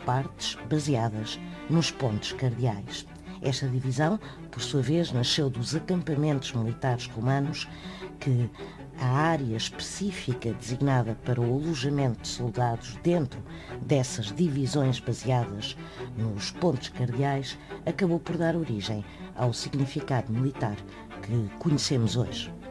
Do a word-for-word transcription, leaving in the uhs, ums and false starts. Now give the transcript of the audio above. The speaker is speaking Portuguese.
partes baseadas nos pontos cardeais. Esta divisão, por sua vez, nasceu dos acampamentos militares romanos que a área específica designada para o alojamento de soldados dentro dessas divisões baseadas nos pontos cardeais acabou por dar origem ao significado militar que conhecemos hoje.